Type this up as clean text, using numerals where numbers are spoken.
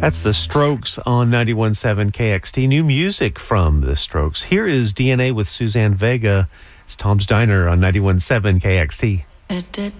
That's The Strokes on 91.7 KXT. New music from The Strokes. Here is DNA with Suzanne Vega. It's Tom's Diner on 91.7 KXT.